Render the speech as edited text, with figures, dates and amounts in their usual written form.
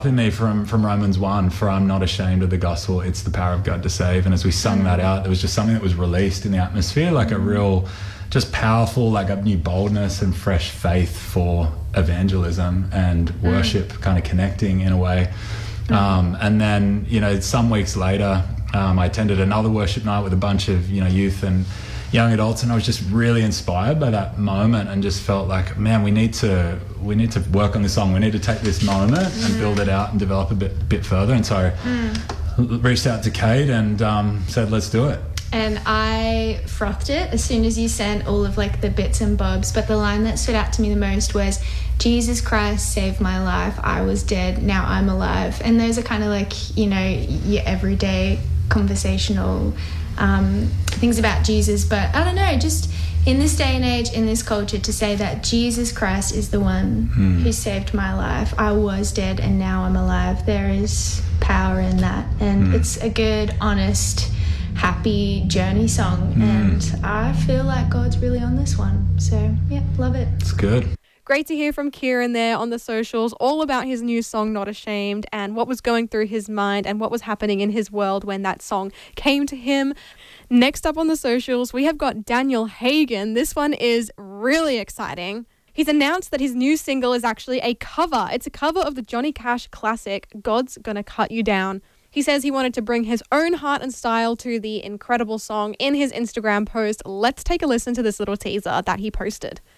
in me from Romans 1, for I'm not ashamed of the gospel, it's the power of God to save. And as we sung that out, there was just something that was released in the atmosphere, like a real, just powerful, like a new boldness and fresh faith for evangelism and worship kind of connecting in a way. And then, you know, some weeks later, I attended another worship night with a bunch of, you know, youth and young adults, and I was just really inspired by that moment and just felt like, man, we need to work on this song. We need to take this moment and build it out and develop a bit further. And so I reached out to Kate and said, let's do it. And I frocked it as soon as you sent all of like the bits and bobs. But the line that stood out to me the most was, Jesus Christ saved my life. I was dead. Now I'm alive. And those are kind of like, you know, your everyday conversational things about Jesus. But I don't know, just in this day and age, in this culture, to say that Jesus Christ is the one who saved my life. I was dead and now I'm alive. There is power in that. And it's a good, honest, happy journey song. And I feel like God's really on this one. So, yeah, love it. It's good. Great to hear from Kieran there on the socials, all about his new song, Not Ashamed, and what was going through his mind and what was happening in his world when that song came to him. Next up on the socials, we have got Daniel Hagen. This one is really exciting. He's announced that his new single is actually a cover. It's a cover of the Johnny Cash classic, God's Gonna Cut You Down. He says he wanted to bring his own heart and style to the incredible song in his Instagram post. Let's take a listen to this little teaser that he posted.